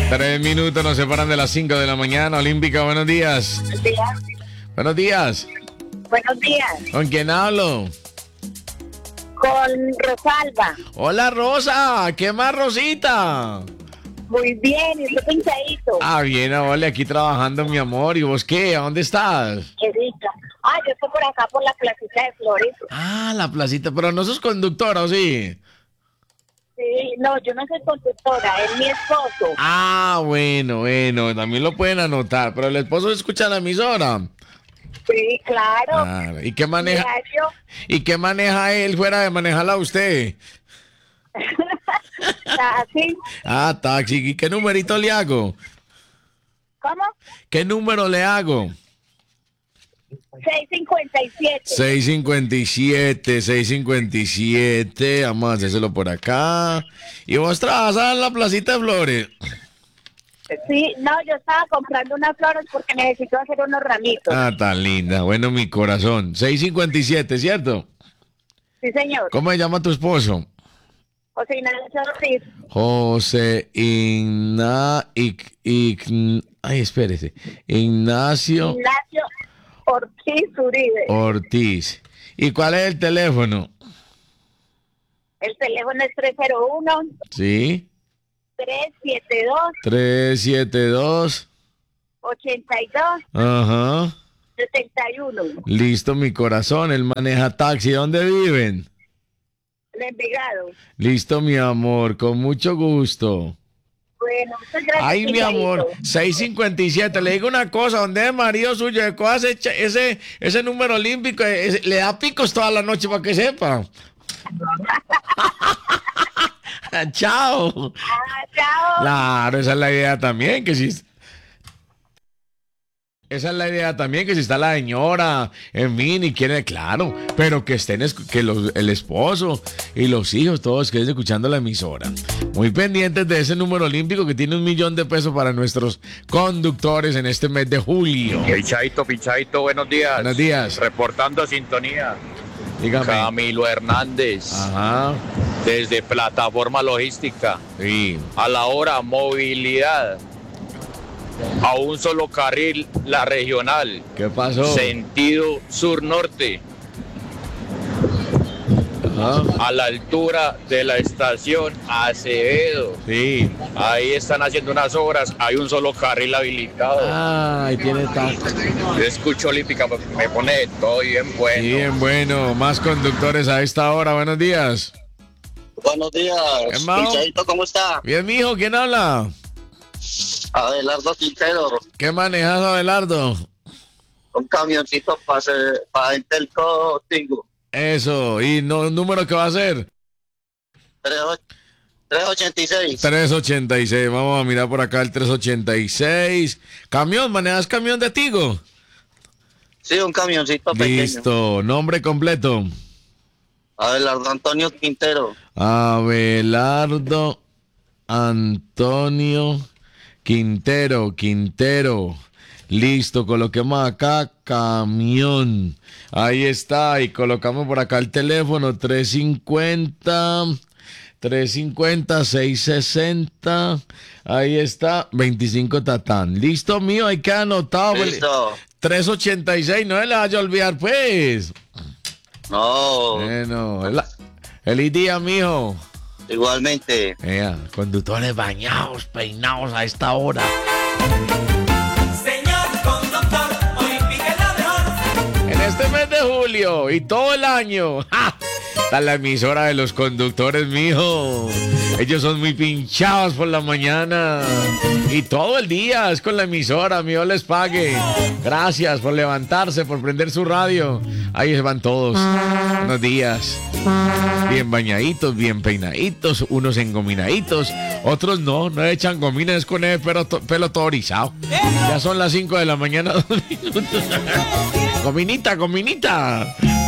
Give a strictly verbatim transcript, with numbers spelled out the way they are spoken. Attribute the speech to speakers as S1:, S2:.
S1: Tres minutos nos separan de las cinco de la mañana. Olímpica, buenos días.
S2: Buenos días.
S1: Buenos días.
S2: Buenos días.
S1: ¿Con quién hablo?
S2: Con Rosalba.
S1: Hola, Rosa. ¿Qué más, Rosita?
S2: Muy bien, y tú pinchadito.
S1: Ah, bien, ole, aquí trabajando, mi amor. ¿Y vos qué? ¿A dónde estás?
S2: Qué rica. Ah, yo estoy por acá, por la placita de Flores.
S1: Ah, la placita. Pero no sos conductora, ¿o sí?
S2: Sí, no, yo no soy conductora, es mi esposo.
S1: Ah, bueno, bueno. También lo pueden anotar. Pero el esposo escucha la emisora.
S2: Sí, claro.
S1: Ah, ¿y qué maneja?
S2: Diario.
S1: ¿Y qué maneja él fuera de manejarla a usted?
S2: Así.
S1: Ah, taxi. ¿Y qué numerito le hago?
S2: ¿Cómo?
S1: ¿Qué número le hago?
S2: seiscientos cincuenta y siete.
S1: seiscientos cincuenta y siete, seiscientos cincuenta y siete. Vamos a hacérselo por acá. ¿Y vos trabajas en la placita de Flores?
S2: Sí, no, yo estaba comprando unas flores porque necesito hacer unos ramitos.
S1: Ah, tan linda. Bueno, mi corazón. seiscientos cincuenta y siete, ¿cierto?
S2: Sí, señor.
S1: ¿Cómo se llama tu esposo?
S2: José Ignacio Ortiz.
S1: José Igna... Ig- Ign- Ay, espérese. Ignacio
S2: Ignacio Ortiz Uribe.
S1: Ortiz. ¿Y cuál es el teléfono?
S2: El teléfono es tres cero uno,
S1: Sí.
S2: tres siete dos,
S1: tres siete dos.
S2: ochenta y dos,
S1: Ajá.
S2: setenta y uno.
S1: Listo, mi corazón. Él maneja taxi. ¿Dónde viven?
S2: El Envigado.
S1: Listo, mi amor. Con mucho gusto.
S2: Bueno, muchas gracias.
S1: Ay, mi
S2: Miguelito.
S1: amor. seiscientos cincuenta y siete. Le digo una cosa. ¿Dónde es marido suyo? De cosas echa- ese, ese número olímpico ese- le da picos toda la noche para que sepa. Chao.
S2: Ah, chao.
S1: Claro, esa es la idea también, que si... Esa es la idea también, que si está la señora, en fin, y quiere, claro, pero que estén, escu- que los, el esposo y los hijos, todos que estén escuchando la emisora. Muy pendientes de ese número olímpico que tiene un millón de pesos para nuestros conductores en este mes de julio.
S3: Pichadito, Pichadito, buenos días.
S1: Buenos días.
S3: Reportando sintonía.
S1: Dígame.
S3: Camilo Hernández,
S1: Ajá,
S3: desde Plataforma Logística.
S1: sí.
S3: A la hora, movilidad. A un solo carril, la regional.
S1: ¿Qué pasó?
S3: Sentido sur-norte.
S1: Ajá,
S3: A la altura de la estación Acevedo.
S1: sí.
S3: Ahí están haciendo unas obras. Hay un solo carril habilitado.
S1: Ay, tiene taco.
S3: Yo escucho Olímpica, me pone todo bien bueno.
S1: Bien, bueno, más conductores a esta hora. Buenos días.
S4: Buenos días,
S1: Hermano.
S4: Pichadito, ¿cómo está?
S1: Bien, mijo, ¿quién habla?
S4: Abelardo Quintero,
S1: ¿Qué manejas, Abelardo?
S4: un camioncito para para Intelco Tingo,
S1: Eso, ¿y no, número que va a ser?
S4: trescientos ochenta y seis.
S1: trescientos ochenta y seis, vamos a mirar por acá el trescientos ochenta y seis. Camión, ¿manejas camión de Tigo?
S4: Sí, un camioncito pequeño.
S1: Listo, nombre completo.
S4: Abelardo Antonio Quintero.
S1: Abelardo Antonio Quintero, Quintero. Listo, coloquemos acá camión. Ahí está, y colocamos por acá el teléfono trescientos cincuenta, trescientos cincuenta, seiscientos sesenta. Ahí está, veinticinco Tatán. Listo, mío, hay que anotar.
S4: Listo.
S1: trescientos ochenta y seis, no se le vaya a olvidar, pues.
S4: No,
S1: Bueno, el, feliz día, mijo.
S4: igualmente.
S1: Vea, conductores bañados, peinados a esta hora.
S5: Señor conductor, Olímpica es la mejor.
S1: En este mes de julio y todo el año. ¡Ja! Está la emisora de los conductores, mijo. Ellos son muy pinchados por la mañana. Y todo el día es con la emisora, mijo, les pague. Gracias por levantarse, por prender su radio. Ahí se van todos. Buenos días. Bien bañaditos, bien peinaditos, unos engominaditos, otros no, no echan gomina, es con el pelo, to- pelo todo erizado. Ya son las cinco de la mañana, dos minutos. Gominita, gominita.